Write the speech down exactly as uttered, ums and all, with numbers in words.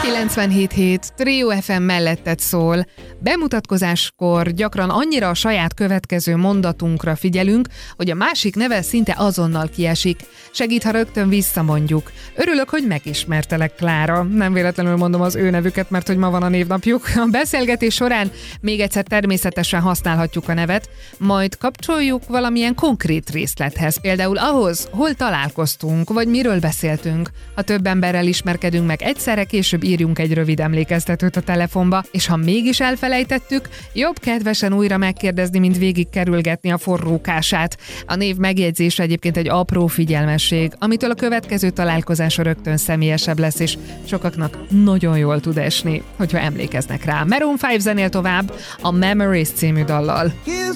kilencvenhét hét Trio ef em melletted szól. Bemutatkozáskor gyakran annyira a saját következő mondatunkra figyelünk, hogy a másik neve szinte azonnal kiesik. Segít, ha rögtön visszamondjuk. Örülök, hogy megismertelek, Klára. Nem véletlenül mondom az ő nevüket, mert hogy ma van a névnapjuk. A beszélgetés során még egyszer természetesen használhatjuk a nevet, majd kapcsoljuk valamilyen konkrét részlethez. Például ahhoz, hol találkoztunk, vagy miről beszéltünk. Ha több emberrel ismerkedünk meg egyszerre, később írjunk egy rövid emlékeztetőt a telefonba, és ha mégis elfelejtettük, jobb kedvesen újra megkérdezni, mint végig kerülgetni a forrókását. A név megjegyzése egyébként egy apró figyelmesség, amitől a következő találkozása rögtön személyesebb lesz, és sokaknak nagyon jól tud esni, hogyha emlékeznek rá. Maroon öt zenél tovább a Memories című dallal.